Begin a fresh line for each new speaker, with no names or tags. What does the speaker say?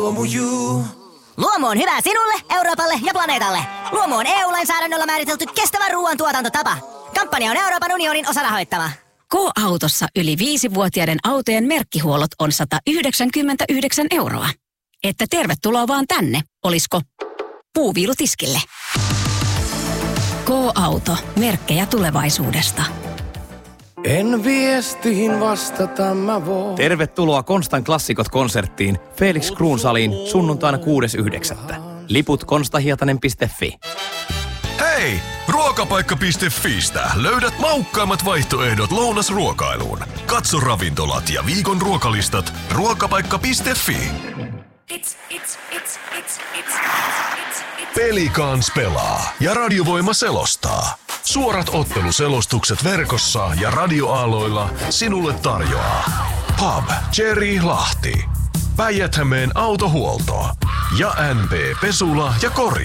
Luomu.
Luomu on hyvä sinulle, Euroopalle ja planeetalle. Luomu on EU-lainsäädännöllä määritelty kestävä ruoantuotantotapa. Kampanja on Euroopan unionin osarahoittama.
K-autossa yli 5-vuotiaiden autojen merkkihuollot on 199 €. Että tervetuloa vaan tänne, olisko puuviilutiskille. K-auto, merkkejä tulevaisuudesta.
En viestiin vastata mä voin.
Tervetuloa Konstan klassikot-konserttiin Felix Kruunsaliin sunnuntaina 6.9. Liput konstahietanen.fi.
Hei! Ruokapaikka.fiistä löydät maukkaimmat vaihtoehdot lounasruokailuun. Katso ravintolat ja viikon ruokalistat ruokapaikka.fi. Pelikans pelaa ja Radiovoima selostaa. Suorat otteluselostukset verkossa ja radioaaloilla sinulle tarjoaa Pub Cherry Lahti, Päijät-Hämeen autohuolto ja NP Pesula ja Korjaus.